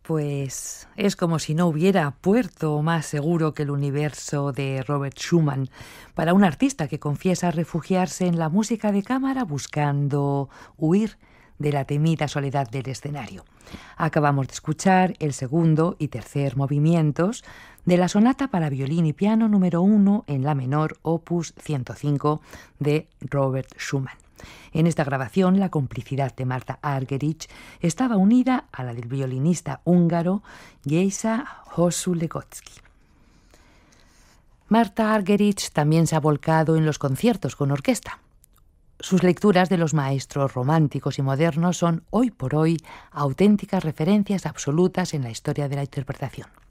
Pues es como si no hubiera puerto más seguro que el universo de Robert Schumann para un artista que confiesa refugiarse en la música de cámara buscando huir de la temida soledad del escenario. Acabamos de escuchar el segundo y tercer movimientos de la sonata para violín y piano número 1 en la menor, opus 105 de Robert Schumann. En esta grabación, la complicidad de Marta Argerich estaba unida a la del violinista húngaro Géza Hosszú-Legoczky. Marta Argerich también se ha volcado en los conciertos con orquesta. Sus lecturas de los maestros románticos y modernos son, hoy por hoy, auténticas referencias absolutas en la historia de la interpretación.